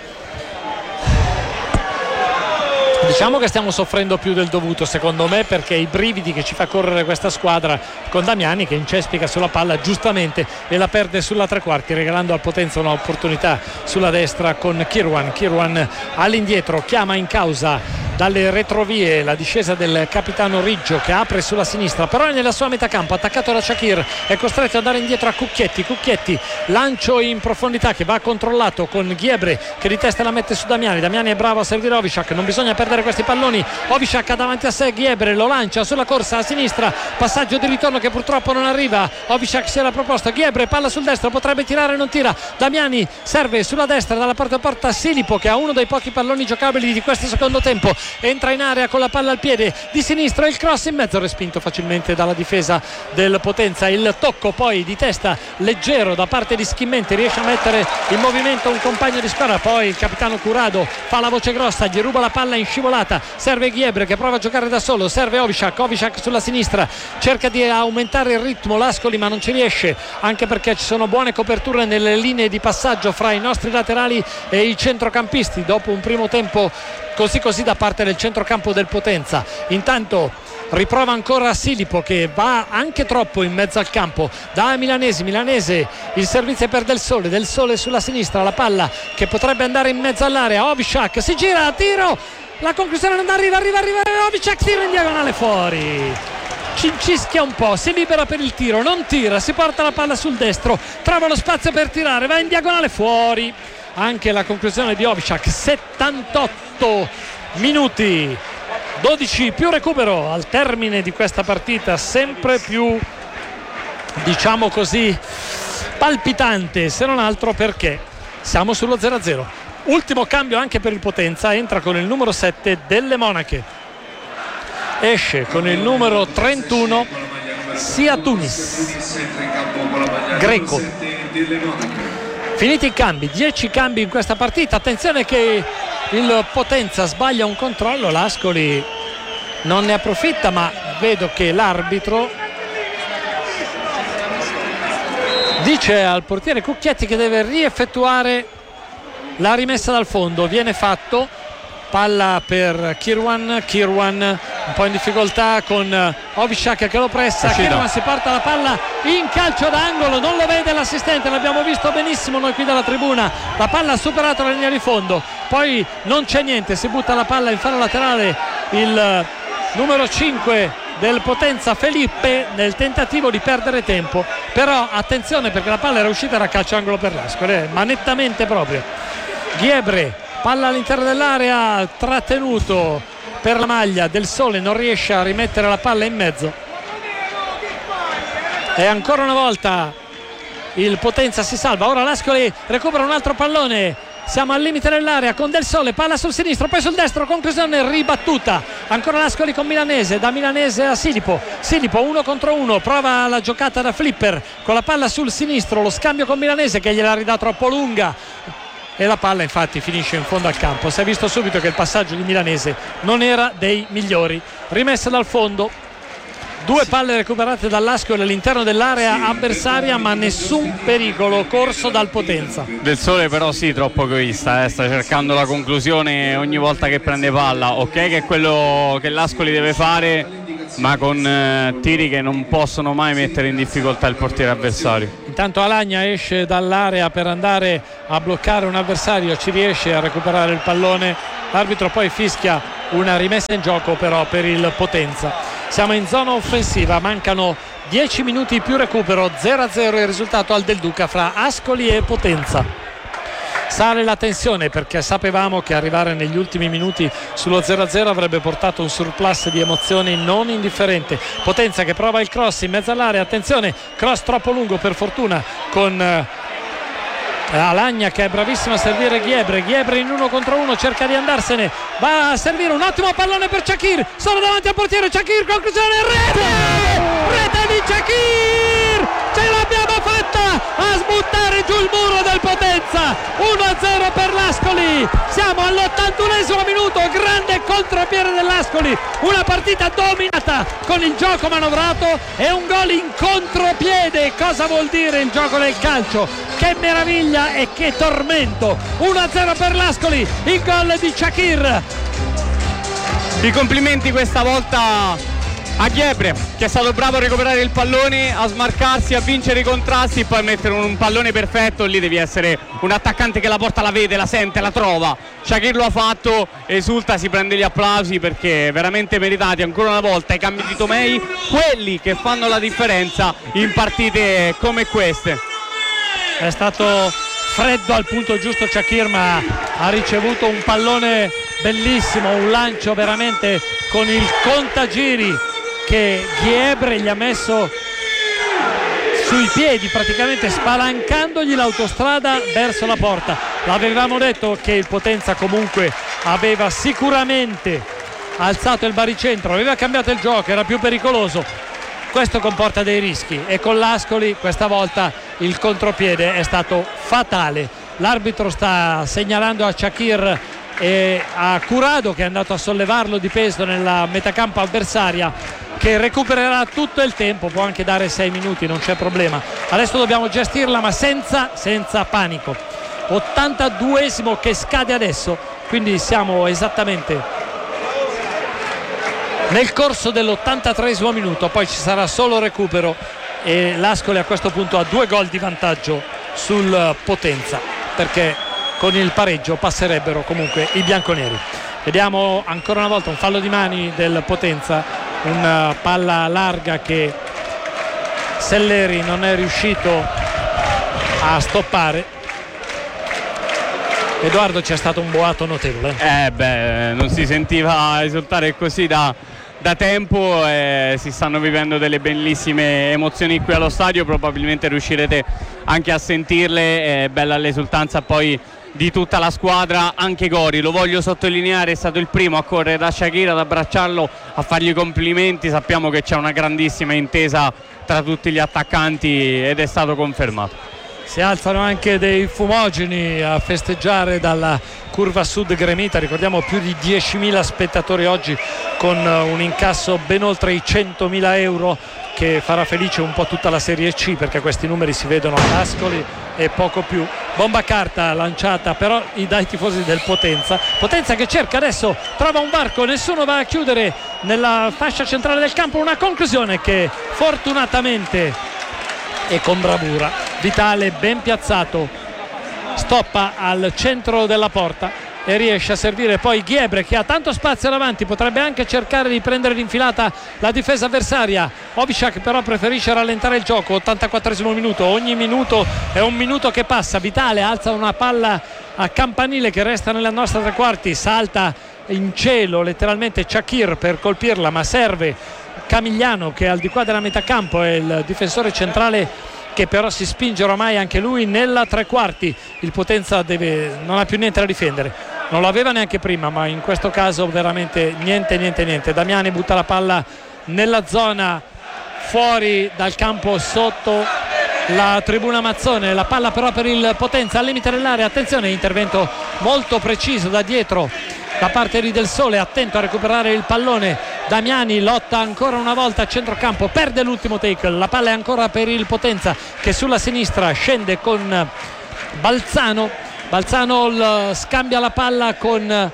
Diciamo che stiamo soffrendo più del dovuto secondo me, perché i brividi che ci fa correre questa squadra con Damiani che incespica sulla palla giustamente e la perde sulla tre quarti, regalando al Potenza un'opportunità sulla destra con Kirwan. Kirwan all'indietro chiama in causa dalle retrovie la discesa del capitano Riggio, che apre sulla sinistra, però è nella sua metà campo, attaccato da Shakir, è costretto ad andare indietro a Cucchietti. Cucchietti, lancio in profondità che va controllato con Ghiebre che di testa la mette su Damiani. Damiani è bravo a servire Oviciak, non bisogna perdere questi palloni. Oviciak ha davanti a sé Ghiebre, lo lancia sulla corsa a sinistra, passaggio di ritorno che purtroppo non arriva. Oviciak si era proposto, Ghiebre, palla sul destro, potrebbe tirare, non tira. Damiani serve sulla destra, dalla parte opposta Silipo che ha uno dei pochi palloni giocabili di questo secondo tempo, entra in area con la palla al piede di sinistra, il cross in mezzo respinto facilmente dalla difesa del Potenza. Il tocco poi di testa leggero da parte di Schimmenti, riesce a mettere in movimento un compagno di squadra, poi il capitano Curado fa la voce grossa, gli ruba la palla in scivolata, serve Ghiebre che prova a giocare da solo, serve Oviciak, Oviciak sulla sinistra, cerca di aumentare il ritmo l'Ascoli ma non ci riesce, anche perché ci sono buone coperture nelle linee di passaggio fra i nostri laterali e i centrocampisti dopo un primo tempo così così da parte del centrocampo del Potenza. Intanto riprova ancora Silipo che va anche troppo in mezzo al campo da Milanesi. Milanese, il servizio per Del Sole, Del Sole sulla sinistra, la palla che potrebbe andare in mezzo all'area, Oviciak si gira, tiro, la conclusione non arriva, arriva, arriva Oviciak, tiro in diagonale fuori. cincischia un po', si libera per il tiro, non tira, si porta la palla sul destro, trova lo spazio per tirare, va in diagonale, fuori. Anche la conclusione di Ovichak. Settantotto minuti, dodici più recupero al termine di questa partita, sempre più, diciamo così, palpitante, se non altro perché siamo sullo zero a zero. Ultimo cambio anche per il Potenza, entra con il numero sette Delle Monache, esce con il numero trentuno Sia Tunis Greco. Finiti i cambi, dieci cambi in questa partita. Attenzione che il Potenza sbaglia un controllo, l'Ascoli non ne approfitta, ma vedo che l'arbitro dice al portiere Cucchietti che deve rieffettuare la rimessa dal fondo. Viene fatto, palla per Kirwan, Kirwan un po' in difficoltà con Ovichak che lo pressa, Kirwan si porta la palla in calcio d'angolo, non lo vede l'assistente, l'abbiamo visto benissimo noi qui dalla tribuna, la palla ha superato la linea di fondo, poi non c'è niente, si butta la palla in faro laterale il numero cinque del Potenza Felipe nel tentativo di perdere tempo, però attenzione perché la palla era uscita da calcio angolo per l'Ascoli, ma nettamente proprio. Ghiebre, palla all'interno dell'area, trattenuto per la maglia del Sole, non riesce a rimettere la palla in mezzo e ancora una volta il Potenza si salva. Ora l'Ascoli recupera un altro pallone, siamo al limite dell'area con Del Sole, palla sul sinistro, poi sul destro, conclusione ribattuta, ancora l'Ascoli con Milanese, da Milanese a Silipo, Silipo uno contro uno, prova la giocata da Flipper con la palla sul sinistro, lo scambio con Milanese che gliela ridà troppo lunga e la palla infatti finisce in fondo al campo. Si è visto subito che il passaggio di Milanese non era dei migliori. Rimessa dal fondo, due palle recuperate dall'Ascoli all'interno dell'area avversaria, ma nessun pericolo corso dal Potenza. Del Sole però sì, troppo egoista, eh? Sta cercando la conclusione ogni volta che prende palla, ok che è quello che l'Ascoli deve fare, ma con eh, tiri che non possono mai mettere in difficoltà il portiere avversario. Intanto Alagna esce dall'area per andare a bloccare un avversario, ci riesce a recuperare il pallone, l'arbitro poi fischia una rimessa in gioco però per il Potenza. Siamo in zona offensiva, mancano dieci minuti più recupero, zero a zero il risultato al Del Duca fra Ascoli e Potenza. Sale la tensione perché sapevamo che arrivare negli ultimi minuti sullo zero a zero avrebbe portato un surplus di emozioni non indifferente. Potenza che prova il cross in mezzo all'area, attenzione, cross troppo lungo per fortuna con Alagna che è bravissima a servire Ghiebre, Ghiebre in uno contro uno cerca di andarsene, va a servire un ottimo pallone per Chakir, solo davanti al portiere Chakir, conclusione, rete rete di Chakir, ce l'abbiamo fatta a sbuttare giù il muro del Potenza. Uno a zero per l'Ascoli, siamo all'ottantunesimo minuto, grande contropiede dell'Ascoli, una partita dominata con il gioco manovrato e un gol in contropiede. Cosa vuol dire il gioco del calcio? Che meraviglia e che tormento. Uno a zero per l'Ascoli, il gol di Chakir. I complimenti questa volta a Ghiebre che è stato bravo a recuperare il pallone, a smarcarsi, a vincere i contrasti e poi a mettere un pallone perfetto. Lì devi essere un attaccante che la porta, la vede, la sente, la trova. Chakir lo ha fatto, esulta, si prende gli applausi perché veramente meritati ancora una volta i cambi di Tomei, quelli che fanno la differenza in partite come queste. È stato freddo al punto giusto Chakir, ma ha ricevuto un pallone bellissimo, un lancio veramente con il contagiri che Ghiebre gli ha messo sui piedi, praticamente spalancandogli l'autostrada verso la porta. L'avevamo detto che il Potenza comunque aveva sicuramente alzato il baricentro, aveva cambiato il gioco, era più pericoloso. Questo comporta dei rischi e con l'Ascoli questa volta il contropiede è stato fatale. L'arbitro sta segnalando a Chakir e a Curado che è andato a sollevarlo di peso nella metacampo avversaria, che recupererà tutto il tempo, può anche dare sei minuti, non c'è problema. Adesso dobbiamo gestirla ma senza, senza panico. ottantaduesimo che scade adesso, quindi siamo esattamente nel corso dell'ottantatreesimo minuto, poi ci sarà solo recupero e l'Ascoli a questo punto ha due gol di vantaggio sul Potenza, perché con il pareggio passerebbero comunque i bianconeri. Vediamo ancora una volta un fallo di mani del Potenza una palla larga che Selleri non è riuscito a stoppare. Edoardo, c'è stato un boato notevole. Eh beh, non si sentiva esultare così da, da tempo, eh, si stanno vivendo delle bellissime emozioni qui allo stadio, probabilmente riuscirete anche a sentirle. È bella l'esultanza poi di tutta la squadra. Anche Gori, lo voglio sottolineare, è stato il primo a correre da Shaqiri, ad abbracciarlo, a fargli complimenti. Sappiamo che c'è una grandissima intesa tra tutti gli attaccanti ed è stato confermato. Si alzano anche dei fumogeni a festeggiare dalla curva sud gremita. Ricordiamo più di diecimila spettatori oggi, con un incasso ben oltre i centomila euro, che farà felice un po' tutta la Serie C, perché questi numeri si vedono ad Ascoli e poco più. Bomba carta lanciata però dai tifosi del Potenza. Potenza che cerca adesso, trova un varco, nessuno va a chiudere nella fascia centrale del campo. Una conclusione che fortunatamente e con bravura Vitale, ben piazzato, stoppa al centro della porta e riesce a servire poi Ghiebre, che ha tanto spazio davanti, potrebbe anche cercare di prendere l'infilata la difesa avversaria. Ovichak però preferisce rallentare il gioco. ottantaquattresimo minuto, ogni minuto è un minuto che passa. Vitale alza una palla a campanile che resta nella nostra tre quarti, salta in cielo letteralmente Shaqiri per colpirla, ma serve Camigliano, che è al di qua della metà campo, è il difensore centrale che però si spinge oramai anche lui nella tre quarti. Il Potenza deve, non ha più niente da difendere, non lo aveva neanche prima, ma in questo caso veramente niente niente niente. Damiani butta la palla nella zona fuori dal campo sotto la tribuna Mazzone, la palla però per il Potenza al limite dell'area. Attenzione, intervento molto preciso da dietro da parte di Del Sole, attento a recuperare il pallone. Damiani lotta ancora una volta a centrocampo, perde l'ultimo take, la palla è ancora per il Potenza che sulla sinistra scende con Balzano. Balzano l- scambia la palla con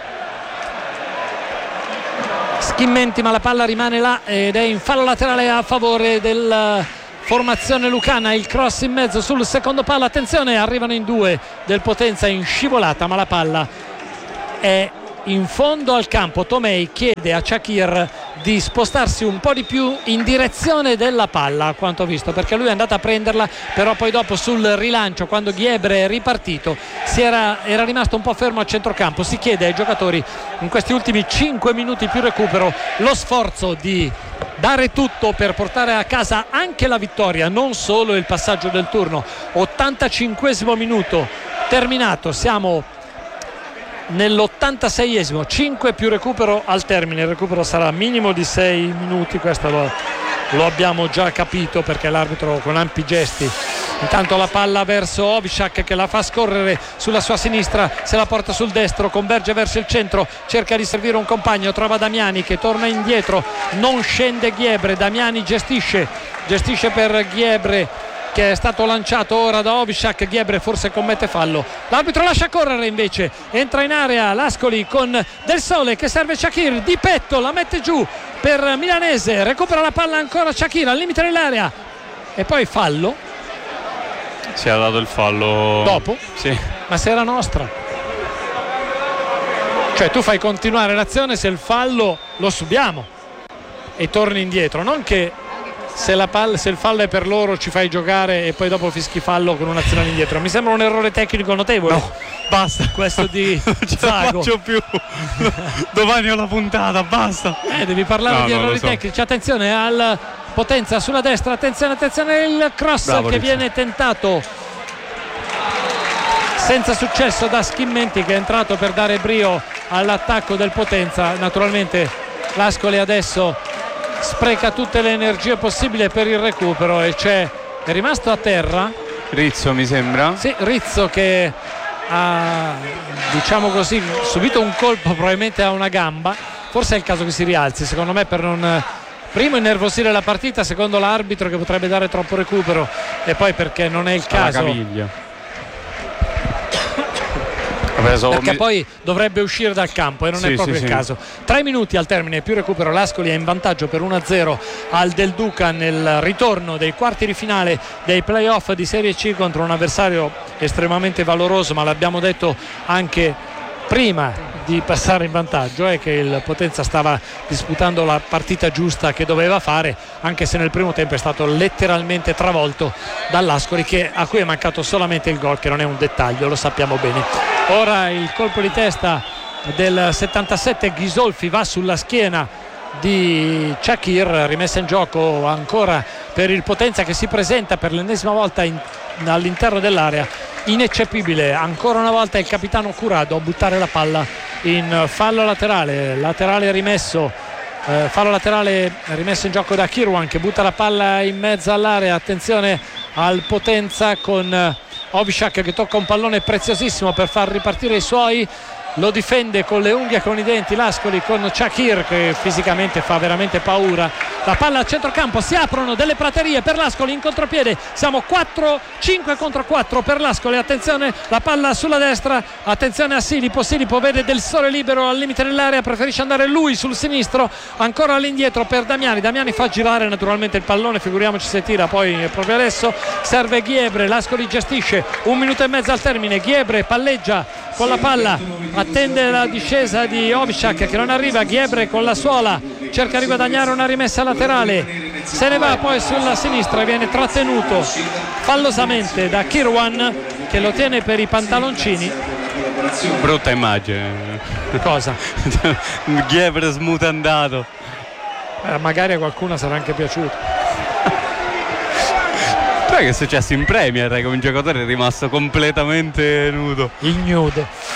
Schimmenti, ma la palla rimane là ed è in fallo laterale a favore del formazione lucana. Il cross in mezzo sul secondo palo, attenzione, arrivano in due del Potenza in scivolata, ma la palla è in fondo al campo. Tomei chiede a Shaqiri di spostarsi un po' di più in direzione della palla, a quanto ho visto, perché lui è andato a prenderla, però poi dopo sul rilancio, quando Ghiebre è ripartito, si era, era rimasto un po' fermo a centrocampo. Si chiede ai giocatori in questi ultimi cinque minuti più recupero lo sforzo di dare tutto per portare a casa anche la vittoria, non solo il passaggio del turno. ottantacinquesimo minuto terminato, siamo nell'ottantaseiesimo, cinque più recupero al termine. Il recupero sarà minimo di sei minuti, questo lo, lo abbiamo già capito, perché l'arbitro con ampi gesti. Intanto la palla verso Ovichak che la fa scorrere sulla sua sinistra, se la porta sul destro, converge verso il centro, cerca di servire un compagno, trova Damiani che torna indietro, non scende Ghiebre. Damiani gestisce gestisce per Ghiebre che è stato lanciato ora da Ovichak. Ghiebre forse commette fallo, l'arbitro lascia correre, invece entra in area l'Ascoli con Del Sole che serve Shaqiri di petto, la mette giù per Milanese, recupera la palla ancora Shaqiri al limite dell'area e poi fallo. Si è dato il fallo dopo? Sì. Ma se era nostra, cioè tu fai continuare l'azione se il fallo lo subiamo e torni indietro, non che se, la palla, se il fallo è per loro ci fai giocare e poi dopo fischi fallo con un'azione all'indietro. Mi sembra un errore tecnico notevole. No, basta questo di non ce la Zago. faccio più. Domani ho la puntata, basta. Eh, devi parlare no, di errori so. tecnici. Attenzione al Potenza sulla destra, attenzione, attenzione il cross. Bravo, che Rizzo. Viene tentato senza successo da Schimmenti, che è entrato per dare brio all'attacco del Potenza. Naturalmente l'Ascoli adesso spreca tutte le energie possibili per il recupero e c'è, è rimasto a terra Rizzo, mi sembra. Sì, Rizzo che ha, diciamo così, subito un colpo probabilmente a una gamba. Forse è il caso che si rialzi, secondo me, per non primo innervosire la partita, secondo l'arbitro che potrebbe dare troppo recupero e poi perché non è il caso. La caviglia. Perché poi dovrebbe uscire dal campo e non sì, è proprio sì, il sì. caso. Tre minuti al termine più recupero, l'Ascoli è in vantaggio per uno a zero al Del Duca nel ritorno dei quarti di finale dei playoff di Serie C contro un avversario estremamente valoroso, ma l'abbiamo detto anche prima di passare in vantaggio è che il Potenza stava disputando la partita giusta che doveva fare, anche se nel primo tempo è stato letteralmente travolto dall'Ascoli, che, a cui è mancato solamente il gol, che non è un dettaglio, lo sappiamo bene. Ora il colpo di testa del settantasette, Ghisolfi, va sulla schiena di Shakir, rimessa in gioco ancora per il Potenza, che si presenta per l'ennesima volta in, all'interno dell'area. Ineccepibile ancora una volta il capitano Curado a buttare la palla in fallo laterale, laterale rimesso eh, fallo laterale rimesso in gioco da Kirwan, che butta la palla in mezzo all'area. Attenzione al Potenza con eh, Ovishak che tocca un pallone preziosissimo per far ripartire i suoi, lo difende con le unghie e con i denti l'Ascoli, con Shakir che fisicamente fa veramente paura. La palla a centrocampo, si aprono delle praterie per l'Ascoli in contropiede, siamo quattro cinque contro quattro per l'Ascoli. Attenzione, la palla sulla destra, attenzione a Silipo, Silipo vede Del Sole libero al limite dell'area, preferisce andare lui sul sinistro, ancora all'indietro per Damiani, Damiani fa girare naturalmente il pallone, figuriamoci se tira poi proprio adesso. Serve Ghiebre, l'Ascoli gestisce, un minuto e mezzo al termine, Ghiebre palleggia con la palla, attende la discesa di Ovishak che non arriva, Ghiebre con la suola cerca di guadagnare una rimessa laterale, se ne va poi sulla sinistra e viene trattenuto fallosamente da Kirwan, che lo tiene per i pantaloncini. Brutta immagine. Cosa? Ghiebre smutandato. Eh, magari a qualcuno sarà anche piaciuto. Però che è successo in Premier, che un giocatore è rimasto completamente nudo. Ignude.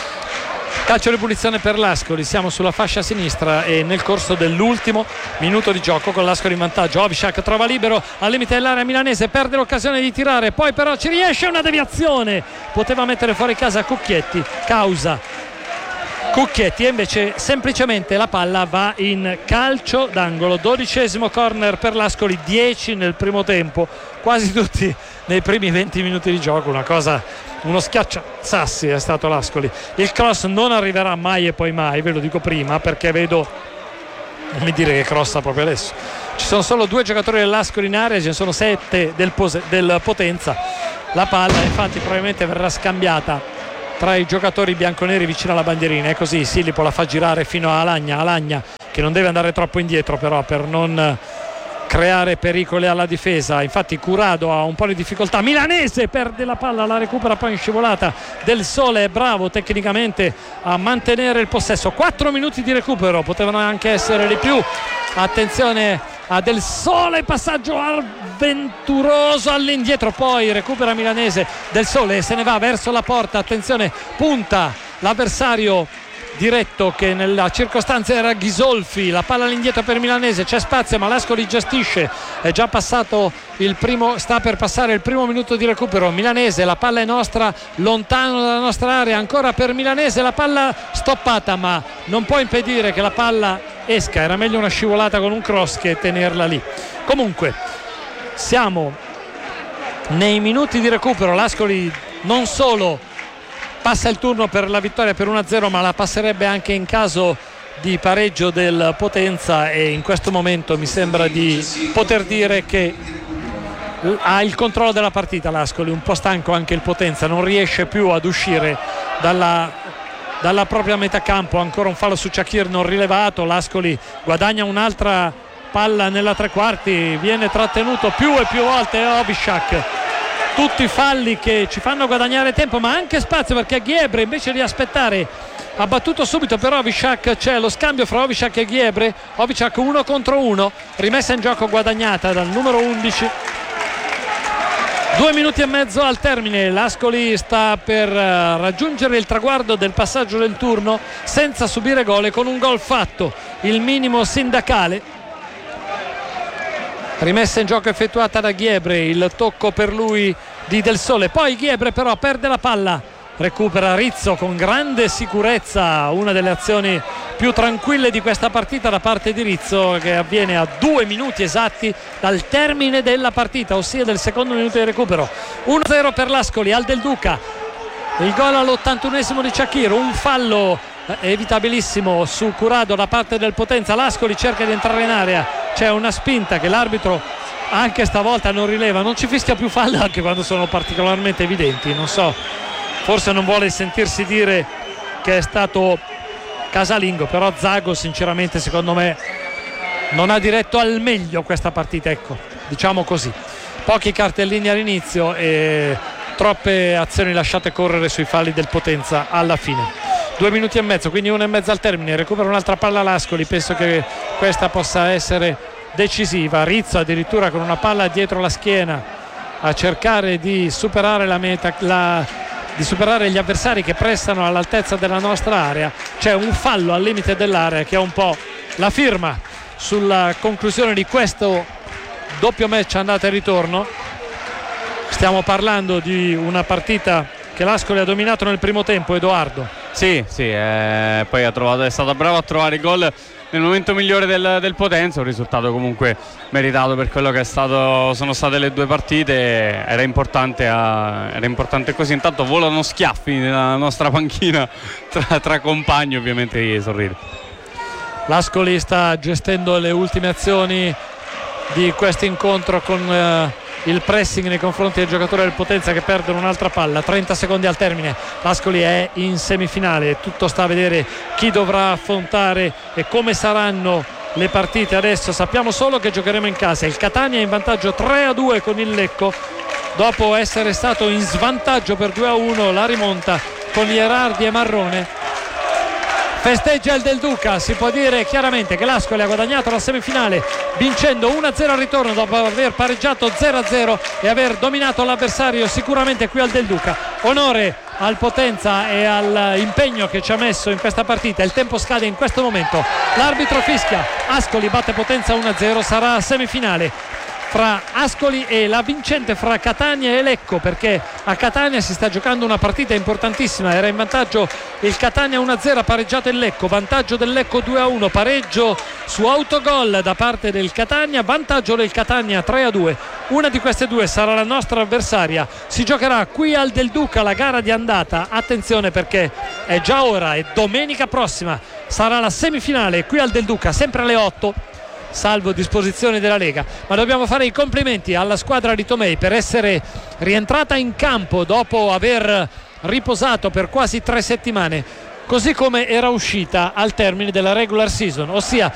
Calcio di punizione per l'Ascoli, siamo sulla fascia sinistra e nel corso dell'ultimo minuto di gioco con l'Ascoli in vantaggio. Ovishak trova libero al limite dell'area milanese, perde l'occasione di tirare, poi però ci riesce, una deviazione, poteva mettere fuori casa Cucchietti, causa Cucchietti, e invece semplicemente la palla va in calcio d'angolo. Dodicesimo corner per l'Ascoli, dieci nel primo tempo, quasi tutti nei primi venti minuti di gioco, una cosa, uno schiacciasassi è stato l'Ascoli. Il cross non arriverà mai e poi mai, ve lo dico prima, perché vedo, non mi dire che crossa proprio adesso, ci sono solo due giocatori dell'Ascoli in area, ce ne sono sette del, Pose, del Potenza. La palla infatti probabilmente verrà scambiata tra i giocatori bianconeri vicino alla bandierina, è così. Silipo la fa girare fino a Alagna, Alagna che non deve andare troppo indietro però per non creare pericoli alla difesa. Infatti Curado ha un po' di difficoltà, Milanese perde la palla, la recupera poi in scivolata. Del Sole è bravo tecnicamente a mantenere il possesso, quattro minuti di recupero, potevano anche essere di più. Attenzione a Del Sole, passaggio avventuroso all'indietro, poi recupera Milanese, Del Sole se ne va verso la porta, attenzione, punta l'avversario diretto che nella circostanza era Ghisolfi, la palla all'indietro per Milanese, c'è spazio ma l'Ascoli gestisce, è già passato il primo, sta per passare il primo minuto di recupero. Milanese, la palla è nostra, lontano dalla nostra area, ancora per Milanese, la palla stoppata ma non può impedire che la palla esca, era meglio una scivolata con un cross che tenerla lì. Comunque siamo nei minuti di recupero, l'Ascoli non solo passa il turno per la vittoria per uno a zero, ma la passerebbe anche in caso di pareggio del Potenza, e in questo momento mi sembra di poter dire che ha il controllo della partita l'Ascoli, un po' stanco anche il Potenza, non riesce più ad uscire dalla, dalla propria metà campo. Ancora un fallo su Shakir non rilevato, l'Ascoli guadagna un'altra palla nella tre quarti, viene trattenuto più e più volte Ovishak. Tutti falli che ci fanno guadagnare tempo ma anche spazio, perché Ghiebre invece di aspettare ha battuto subito per Ovishak, c'è lo scambio fra Ovishak e Ghiebre, Ovishak uno contro uno, rimessa in gioco guadagnata dal numero undici. Due minuti e mezzo al termine, l'Ascoli sta per raggiungere il traguardo del passaggio del turno senza subire gol e con un gol fatto, il minimo sindacale. Rimessa in gioco effettuata da Ghiebre, il tocco per lui di Del Sole, poi Ghiebre però perde la palla, recupera Rizzo con grande sicurezza, una delle azioni più tranquille di questa partita da parte di Rizzo, che avviene a due minuti esatti dal termine della partita, ossia del secondo minuto di recupero. uno a zero per l'Ascoli, al Del Duca, il gol all'ottantunesimo di Shakir, un fallo evitabilissimo su Curado da parte del Potenza. L'Ascoli cerca di entrare in area, c'è una spinta che l'arbitro anche stavolta non rileva, non ci fischia più fallo anche quando sono particolarmente evidenti, non so, forse non vuole sentirsi dire che è stato casalingo, però Zago sinceramente secondo me non ha diretto al meglio questa partita, ecco, diciamo così. Pochi cartellini all'inizio e troppe azioni lasciate correre sui falli del Potenza alla fine. Due minuti e mezzo, quindi una e mezza al termine. Recupera un'altra palla l'Ascoli, penso che questa possa essere decisiva. Rizzo addirittura con una palla dietro la schiena a cercare di superare la meta, la, di superare gli avversari che prestano all'altezza della nostra area. C'è un fallo al limite dell'area che è un po' la firma sulla conclusione di questo doppio match andata e ritorno. Stiamo parlando di una partita che l'Ascoli ha dominato nel primo tempo, Edoardo. Sì, sì, eh, poi ha trovato, è stato bravo a trovare il gol nel momento migliore del, del Potenza, un risultato comunque meritato per quello che è stato, sono state le due partite. Era importante, a, era importante così. Intanto volano schiaffi nella nostra panchina tra, tra compagni, ovviamente di sorride. L'Ascoli sta gestendo le ultime azioni di questo incontro con eh, il pressing nei confronti dei giocatori del Potenza che perdono un'altra palla. Trenta secondi al termine, l'Ascoli è in semifinale, tutto sta a vedere chi dovrà affrontare e come saranno le partite. Adesso sappiamo solo che giocheremo in casa. Il Catania è in vantaggio tre a due con il Lecco dopo essere stato in svantaggio per due a uno. La rimonta con Ierardi e Marrone. Festeggia il Del Duca, si può dire chiaramente che l'Ascoli ha guadagnato la semifinale vincendo uno a zero al ritorno dopo aver pareggiato zero a zero e aver dominato l'avversario sicuramente qui al Del Duca. Onore al Potenza e all'impegno che ci ha messo in questa partita. Il tempo scade in questo momento, l'arbitro fischia, Ascoli batte Potenza uno a zero, sarà semifinale fra Ascoli e la vincente fra Catania e Lecco, perché a Catania si sta giocando una partita importantissima. Era in vantaggio il Catania uno a zero, ha pareggiato il Lecco, vantaggio del Lecco due a uno, pareggio su autogol da parte del Catania, vantaggio del Catania tre a due. Una di queste due sarà la nostra avversaria. Si giocherà qui al Del Duca la gara di andata, attenzione perché è già ora e domenica prossima sarà la semifinale qui al Del Duca, sempre alle otto, salvo disposizioni della Lega. Ma dobbiamo fare i complimenti alla squadra di Tomei per essere rientrata in campo dopo aver riposato per quasi tre settimane, così come era uscita al termine della regular season, ossia